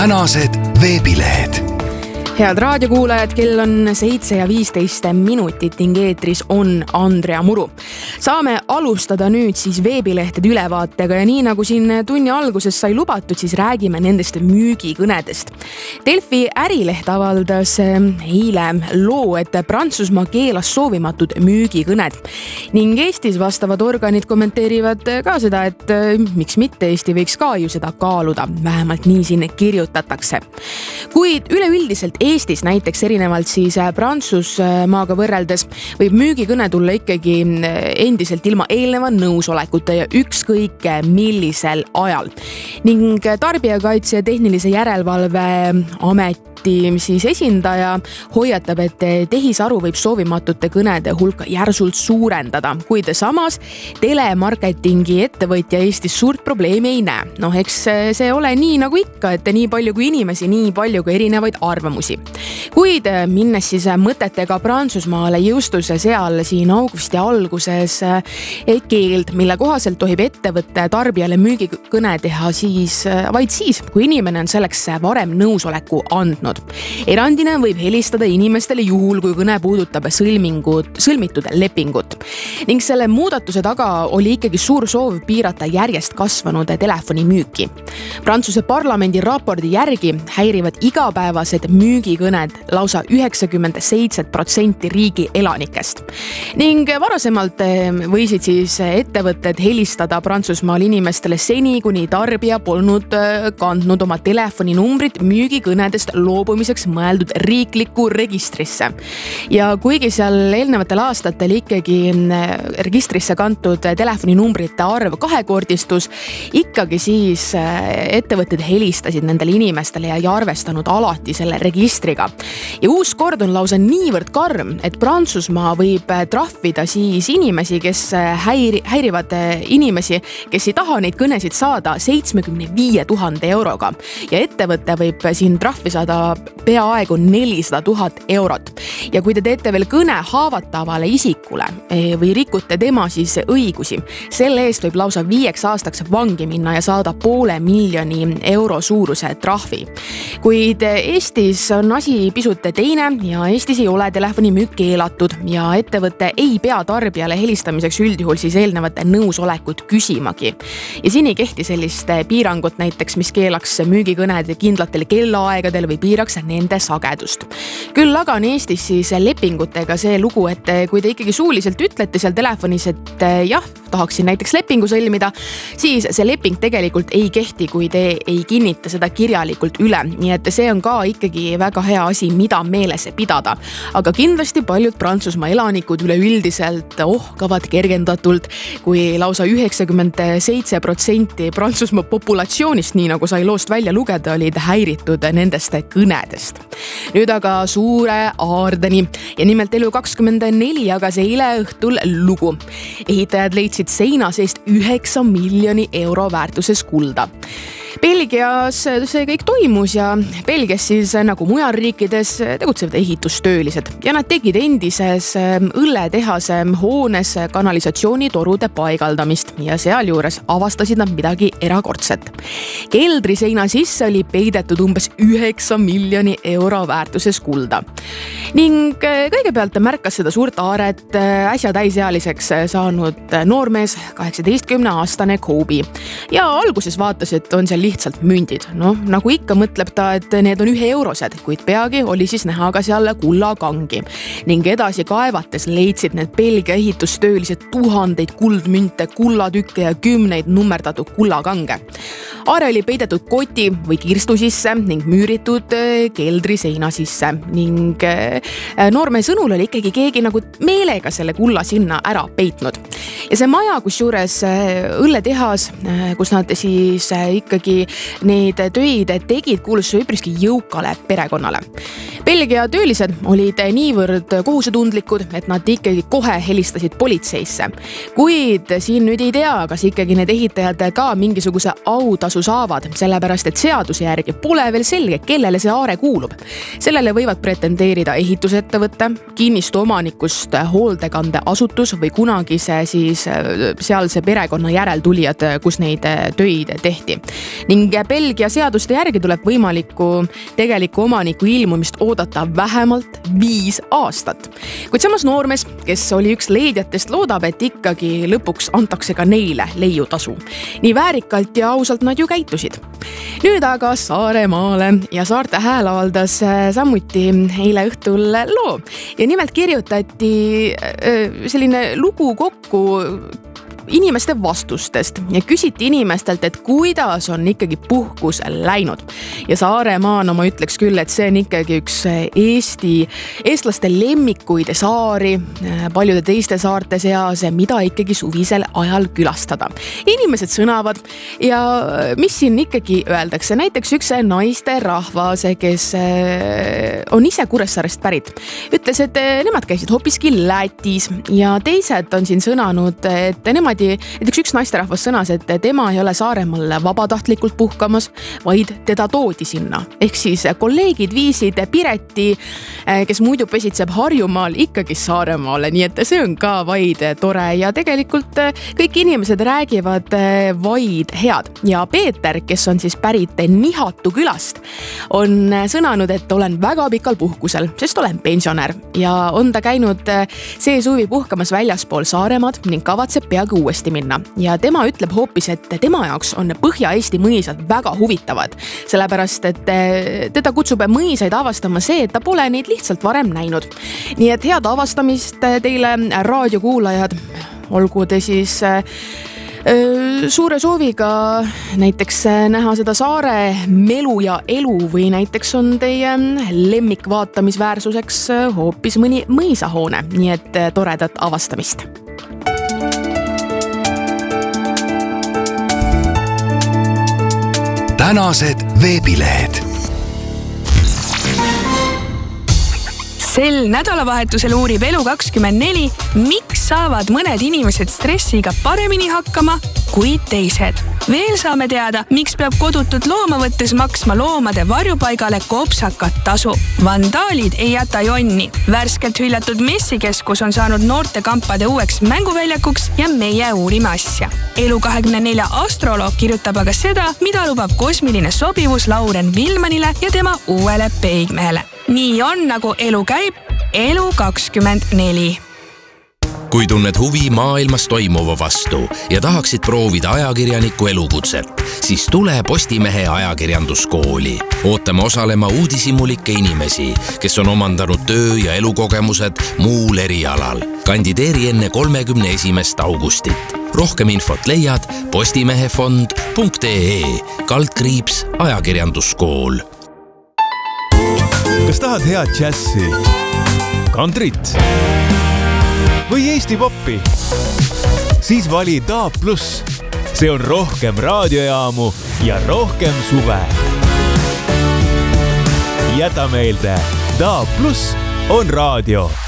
tänased veebilehed. Head raadiokuulajad, kell on 7:15 ning eetris on Andrea Muru. Saame alustada nüüd siis veebilehtede ülevaatega ja nii nagu siin tunni alguses sai lubatud, siis räägime nendest müügikõnedest. Delfi ärileht avaldas eile loo, et Prantsusmaa keelas soovimatud müügikõned ning Eestis vastavad organid kommenteerivad ka seda, et miks mitte, Eesti võiks ka ju seda kaaluda, vähemalt nii siin kirjutatakse. Kuid üleüldiselt Eestis näiteks erinevalt siis Prantsusmaaga võrreldes võib müügikõne tulla ikkagi endiselt ilma eelneva nõusolekuta ja ükskõik millisel ajal. Ning Tarbijakaitse ja Tehnilise Järelevalve Ameti siis esindaja hoiatab, et tehisaru võib soovimatute kõnede hulka järsult suurendada, kuid samas telemarketingi ettevõtja Eestis suurt probleemi ei näe. Eks see ole nii nagu ikka, et nii palju kui inimesi, nii palju kui erinevaid arvamusi. Kuid minnes siis mõtetega Prantsusmaale, jõustus seal siin augusti alguses keeld, mille kohaselt tohib ettevõtte tarbijale müügikõne teha vaid siis, kui inimene on selleks varem nõusoleku andnud. Erandina võib helistada inimestele juhul, kui kõne puudutab sõlmitud lepingut. Ning selle muudatuse taga oli ikkagi suur soov piirata järjest kasvanud telefonimüüki. Prantsuse parlamendi raporti järgi häirivad igapäevased müügikõned lausa 97% riigi elanikest. Ning varasemalt võisid siis ettevõtted helistada Prantsusmaal inimestele seni, kuni tarbija polnud kandnud oma telefoninumbrit müügikõnedest loobumiseks mõeldud riiklikku registrisse. Ja kuigi seal eelnevatel aastatel ikkagi registrisse kantud telefoninumbrite arv kahekordistus, ikkagi siis ettevõtted helistasid nendele inimestele ja ei arvestanud alati selle registriga. Ja uus kord on lausa niivõrd karm, et Prantsusmaa võib trahvida siis inimesi, kes häirivad inimesi, kes ei taha neid kõnesid saada 75 000 euroga. Ja ettevõte võib siin trahvi saada peaaegu 400 000 eurot. Ja kui te teete veel kõne haavatavale isikule või rikute tema siis õigusi, selle eest võib lausa 5 aastaks vangi minna ja saada 500 000 euro suuruse trahvi. Kuid Eestis on asi pisut teine ja Eestis ei ole telefonimüük keelatud ja ettevõte ei pea tarbijale helistamiseks üldjuhul siis eelnevat nõusolekut küsimagi. Ja siin ei kehti sellist piirangut näiteks, mis keelaks müügikõned kindlatel kellaaegadel või piiraks nende sagedust. Küll aga on Eestis siis lepingutega see lugu, et kui te ikkagi suuliselt ütlete seal telefonis, et jah, tahaksin näiteks lepingu sõlmida, siis see leping tegelikult ei kehti, kui te ei kinnita seda kirjalikult üle. Nii et see on ka ikkagi väga hea asi, mida meeles pidada. Aga kindlasti paljud Prantsusmaa elanikud üleüldiselt ohkavad kergendatult, kui lausa 97% Prantsusmaa populatsioonist, nii nagu sai loost välja lugeda, olid häiritud nendest kõnedest. Nüüd aga suure aardeni ja nimelt Elu24 jagas eile õhtul lugu. Ehitajad leidsid seina seest 9 miljoni euro väärtuses kulda. Belgias see kõik toimus ja Belgias siis nagu mujal riikides tegutsevad ehitustöölised ja nad tegid endises õlletehase hoones kanalisatsioonitorude paigaldamist ja sealjuures avastasid nad midagi erakordset. Keldriseina sisse oli peidetud umbes 9 miljoni euro väärtuses kulda. Ning kõigepealt märkas seda suurt aaret äsja täisealiseks saanud noormees, 18-aastane Kobi. Ja alguses vaatas, et on seal lihtsalt mündid. Nagu ikka mõtleb ta, et need on 1 eurosed, kuid peagi oli siis näha ka seal kullakangi. Ning edasi kaevates leidsid need Belgia ehitustöölised tuhandeid kuldmünte, kullatükke ja 10 nummerdatud kullakange. Aare oli peidetud koti või kirstu sisse ning müüritud keldriseina sisse. Ning noorme sõnul oli ikkagi keegi nagu meelega selle kulla sinna ära peitnud. Ja see maja, kus juures õlletehas, kus nad siis ikkagi neid töid tegid, kuulus üpriski jõukale perekonnale. Belgia töölised olid niivõrd kohusetundlikud, et nad ikkagi kohe helistasid politseisse. Kuid siin nüüd ei tea, kas ikkagi need ehitajad ka mingisuguse autasu saavad, sellepärast et seaduse järgi pole veel selge, kellele see aare kuulub. Sellele võivad pretendeerida ehitusettevõtte, kinnistu omanikust hooldekandeasutus või kunagise siis sealse perekonna järeltulijad, kus neid töid tehti. ning Belgia seaduste järgi tuleb võimaliku tegeliku omaniku ilmumist oodata vähemalt 5 aastat. Kuid samas noormees, kes oli üks leidjatest, loodab, et ikkagi lõpuks antakse ka neile leiutasu. Nii väärikalt ja ausalt nad ju käitusid. Nüüd aga Saaremaale ja Saarte Hääl avaldas samuti eile õhtul loo ja nimelt kirjutati selline lugu kokku inimeste vastustest ja küsiti inimestelt, et kuidas on ikkagi puhkus läinud. Ja Saaremaa, no ma ütleks küll, et see on ikkagi üks eestlaste lemmikuid saari paljude teiste saarte seas, mida ikkagi suvisel ajal külastada. Inimesed sõnavad ja mis siin ikkagi öeldakse, näiteks üks naiste rahvas, kes on ise Kuressaarest pärit, ütles, et nemad käisid hoopiski Lätis ja teised on siin sõnanud, et näiteks üks naisterahvas sõnas, et tema ei ole Saaremaal vabatahtlikult puhkamas, vaid teda toodi sinna. Ehk siis kolleegid viisid Pireti, kes muidu pesitseb Harjumaal, ikkagi Saaremaale, nii et see on ka vaid tore ja tegelikult kõik inimesed räägivad vaid head. Ja Peeter, kes on siis pärit Nihatu külast, on sõnanud, et olen väga pikal puhkusel, sest olen pensionär ja on ta käinud see suvi puhkamas väljaspool Saaremaad ning kavatseb peagi uuesti minna. Ja tema ütleb hoopis, et tema jaoks on Põhja-Eesti mõisad väga huvitavad, sellepärast, et teda kutsub mõisaid avastama see, et ta pole neid lihtsalt varem näinud. Nii et head avastamist teile raadiokuulajad, olgu te siis suure sooviga näiteks näha seda saare melu ja elu või näiteks on teie lemmikvaatamisväärsuseks hoopis mõni mõisahoone, nii et toredat avastamist. Tänased veebilehed. Sel nädalavahetusel uurib Elu24, miks saavad mõned inimesed stressiga paremini hakkama kui teised. Veel saame teada, miks peab kodutut looma võttes maksma loomade varjupaigale kopsakat tasu. Vandaalid ei jäta jonni. Värskelt hüljatud messikeskus on saanud noortekampade uueks mänguväljakuks ja meie uurime asja. Elu24 astroloog kirjutab aga seda, mida lubab kosmiline sobivus Lauren Vilmanile ja tema uuele peigmehele. Nii on, nagu elu käib, Elu24. Kui tunned huvi maailmas toimuva vastu ja tahaksid proovida ajakirjaniku elukutset, siis tule Postimehe ajakirjanduskooli. Ootame osalema uudishimulikke inimesi, kes on omandanud töö- ja elukogemused muul erialal. Kandideeri enne 31. augustit. Rohkem infot leiad postimehefond.ee/ajakirjanduskool. Kas tahad head džässi, kantrit või Eesti poppi? Siis vali DAB+. See on rohkem raadiojaamu ja rohkem suve. Jäta meelde, DAB+ on raadio.